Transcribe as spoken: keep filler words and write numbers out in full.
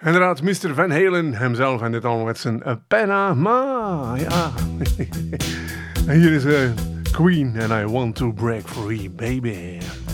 Inderdaad, mister Van Halen hemzelf en dit al met zijn uh, Panama. Ja. En hier is uh, Queen and I Want to Break Free, baby.